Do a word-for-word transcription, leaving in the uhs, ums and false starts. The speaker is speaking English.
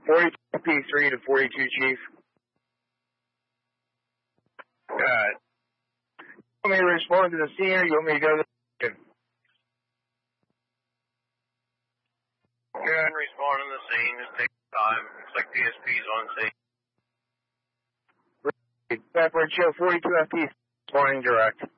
forty-two P three to forty-two, Chief. Uh, you want me to respond to the scene or you want me to go to the station? Go ahead and respond to the scene. Just take time. Looks like D S P's on scene. Backboard show forty-two F P, responding direct.